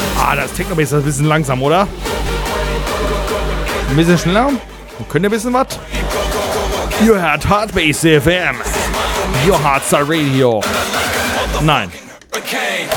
Ah, das Techno-Bass ist ein bisschen langsam, oder? Ein bisschen schneller? Könnt ihr wissen was? You had Hard Bass FM. Your Hardstyle Radio. Nein.